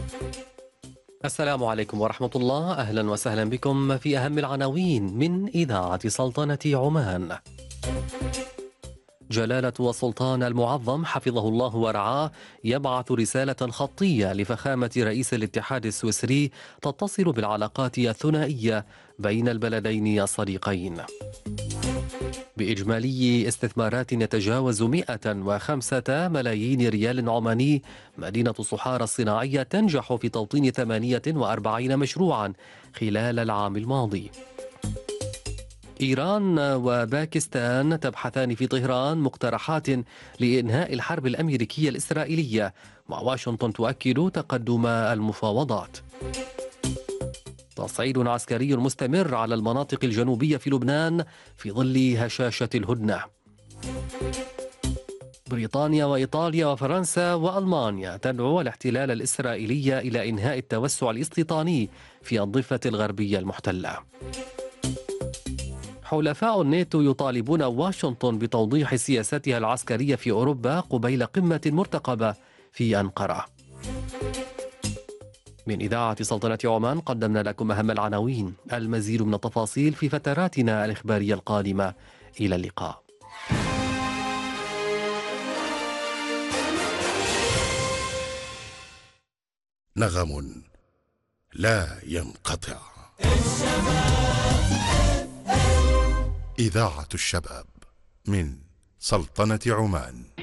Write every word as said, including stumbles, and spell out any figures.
السلام عليكم ورحمة الله، أهلا وسهلا بكم في أهم العناوين من إذاعة سلطنة عمان. جلالة والسلطان المعظم حفظه الله ورعاه يبعث رسالة خطية لفخامة رئيس الاتحاد السويسري تتصل بالعلاقات الثنائية بين البلدين الصديقين. بإجمالي استثمارات يتجاوز مئة وخمسة ملايين ريال عماني، مدينة صحارى الصناعية تنجح في توطين ثمانية وأربعين مشروعا خلال العام الماضي. إيران وباكستان تبحثان في طهران مقترحات لإنهاء الحرب الأمريكية الإسرائيلية، وواشنطن تؤكد تقدم المفاوضات. تصعيد عسكري مستمر على المناطق الجنوبية في لبنان في ظل هشاشة الهدنة. بريطانيا وإيطاليا وفرنسا وألمانيا تدعو الاحتلال الإسرائيلي إلى إنهاء التوسع الاستيطاني في الضفة الغربية المحتلة. حلفاء الناتو يطالبون واشنطن بتوضيح سياستها العسكرية في أوروبا قبيل قمة مرتقبة في أنقرة. من إذاعة سلطنة عمان قدمنا لكم أهم العناوين. المزيد من التفاصيل في فتراتنا الإخبارية القادمة. إلى اللقاء. نغم لا ينقطع. إذاعة الشباب من سلطنة عمان.